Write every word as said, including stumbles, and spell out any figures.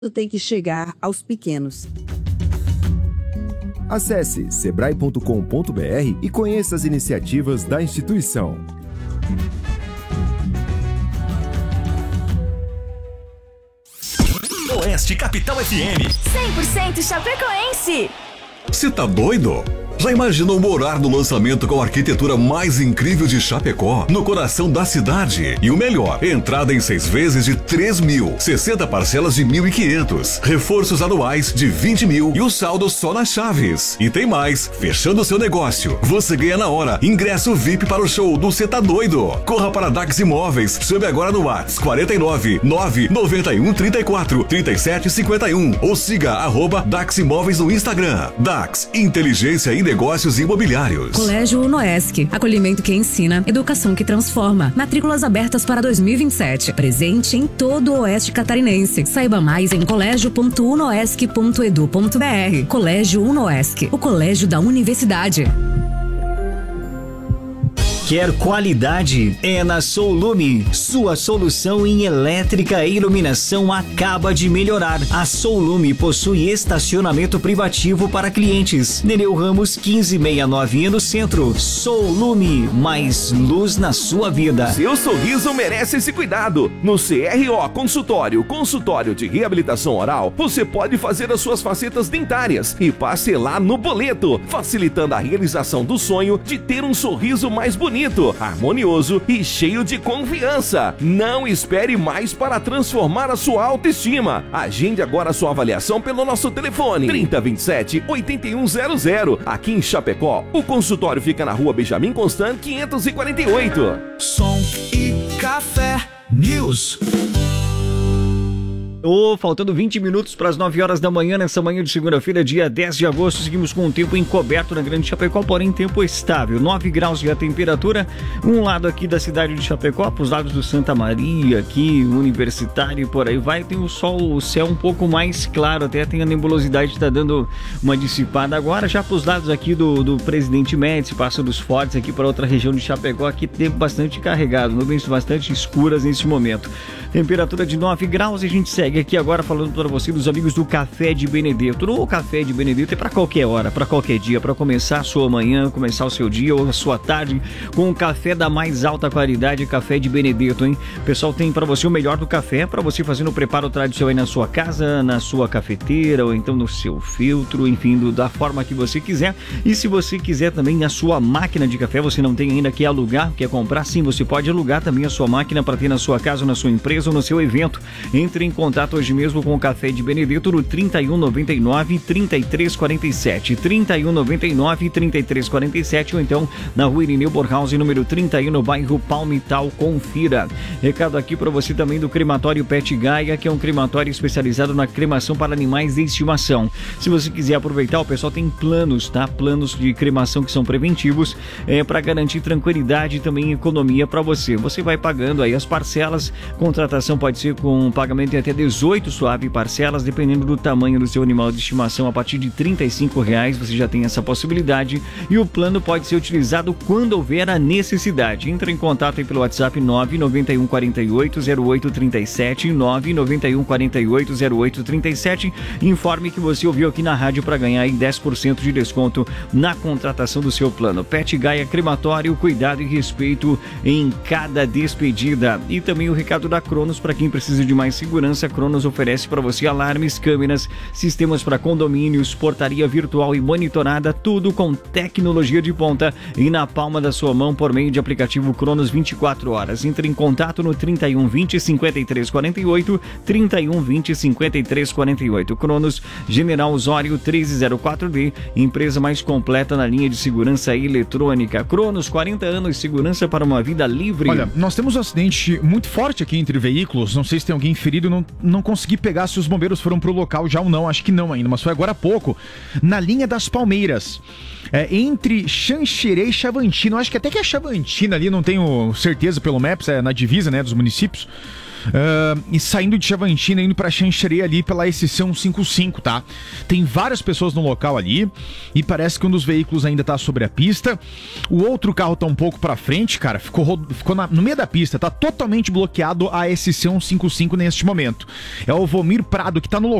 tem que chegar aos pequenos. Acesse sebrae ponto com ponto br e conheça as iniciativas da instituição. Oeste Capital F M. cem por cento Chapecoense. Você tá doido? Já imaginou morar no lançamento com a arquitetura mais incrível de Chapecó, no coração da cidade? E o melhor, entrada em seis vezes de três mil, sessenta parcelas de mil e quinhentos, reforços anuais de vinte mil e o saldo só nas chaves. E tem mais, fechando seu negócio, você ganha na hora ingresso V I P para o show do Cê Tá Doido. Corra para Dax Imóveis, chame agora no WhatsApp quarenta e nove, nove noventa e um, trinta e quatro, trinta e sete, cinquenta e um ou siga arroba Dax Imóveis no Instagram. Dax, inteligência e negócios imobiliários. Colégio Unoesc, acolhimento que ensina, educação que transforma. Matrículas abertas para dois mil e vinte e sete. Presente em todo o Oeste Catarinense. Saiba mais em colégio ponto unoesc ponto edu ponto br. Colégio Unoesc, o colégio da universidade. Quer qualidade? É na Soulume. Sua solução em elétrica e iluminação acaba de melhorar. A Soulume possui estacionamento privativo para clientes. Nereu Ramos quinze sessenta e nove no centro. Soulume, mais luz na sua vida. Seu sorriso merece esse cuidado. No C R O Consultório, consultório de reabilitação oral, você pode fazer as suas facetas dentárias e parcelar no boleto, facilitando a realização do sonho de ter um sorriso mais bonito, harmonioso e cheio de confiança. Não espere mais para transformar a sua autoestima. Agende agora a sua avaliação pelo nosso telefone trinta, vinte e sete, oitenta e um zero zero. Aqui em Chapecó, o consultório fica na rua Benjamin Constant, quinhentos e quarenta e oito. Som e Café News. Oh, faltando vinte minutos para as nove horas da manhã, nessa manhã de segunda-feira, dia dez de agosto, seguimos com o tempo encoberto na Grande Chapecó, porém tempo estável, nove graus de a temperatura, um lado aqui da cidade de Chapecó, para os lados do Santa Maria, aqui, Universitário e por aí vai, tem o sol, o céu um pouco mais claro, até tem a nebulosidade que está dando uma dissipada agora, já para os lados aqui do, do Presidente Médici, Passo dos Fortes, aqui para outra região de Chapecó, aqui tempo bastante carregado, nuvens bastante escuras nesse momento, temperatura de nove graus e a gente segue aqui agora falando para você dos amigos do Café de Benedetto. O Café de Benedetto é para qualquer hora, para qualquer dia, para começar a sua manhã, começar o seu dia ou a sua tarde com um café da mais alta qualidade, Café de Benedetto, hein? O pessoal tem para você o melhor do café, para você fazer no preparo tradicional aí na sua casa, na sua cafeteira ou então no seu filtro, enfim, do, da forma que você quiser. E se você quiser também a sua máquina de café, você não tem ainda que alugar, quer comprar, sim, você pode alugar também a sua máquina para ter na sua casa, na sua empresa ou no seu evento. Entre em contato hoje mesmo com o Café de Benedetto no trinta e um, noventa e nove, trinta e três, quarenta e sete, trinta e um, noventa e nove, trinta e três, quarenta e sete ou então na rua Irineu Borhaus, número trinta e um, no bairro Palmital. Confira. Recado aqui para você também do crematório Pet Gaia, que é um crematório especializado na cremação para animais de estimação. Se você quiser aproveitar, o pessoal tem planos, tá? Planos de cremação que são preventivos, é, para garantir tranquilidade e também economia para você. Você vai pagando aí as parcelas, contratação pode ser com pagamento em até dezoito suave parcelas, dependendo do tamanho do seu animal de estimação, a partir de trinta e cinco reais você já tem essa possibilidade e o plano pode ser utilizado quando houver a necessidade. Entre em contato aí pelo WhatsApp nove nove um quatro oito, zero oito três sete, nove nove um quatro oito, zero oito três sete. Informe que você ouviu aqui na rádio para ganhar aí dez por cento de desconto na contratação do seu plano. Pet Gaia Crematório, cuidado e respeito em cada despedida. E também o recado da Cronos para quem precisa de mais segurança. Cronos oferece para você alarmes, câmeras, sistemas para condomínios, portaria virtual e monitorada, tudo com tecnologia de ponta e na palma da sua mão por meio de aplicativo Cronos vinte e quatro horas. Entre em contato no trinta e um, vinte, cinquenta e três, quarenta e oito, trinta e um, vinte, cinquenta e três, quarenta e oito. Cronos, General Osório treze zero quatro D, empresa mais completa na linha de segurança eletrônica. Cronos, quarenta anos, segurança para uma vida livre. Olha, nós temos um acidente muito forte aqui entre veículos, não sei se tem alguém ferido, não, não consegui pegar se os bombeiros foram pro local já ou não, acho que não ainda, mas foi agora há pouco, na linha das Palmeiras, é, entre Xanxerê e Chavantina, acho que até que é Chavantina ali, não tenho certeza pelo Maps, é na divisa, né, dos municípios. uh, e saindo de Chavantina, indo pra Xanxerê ali pela S C cento e cinquenta e cinco, tá? Tem várias pessoas no local ali e parece que um dos veículos ainda tá sobre a pista. O outro carro tá um pouco pra frente, cara, ficou, ficou na, no meio da pista, tá totalmente bloqueado a S C cento e cinquenta e cinco neste momento. É o Vomir Prado que tá no local.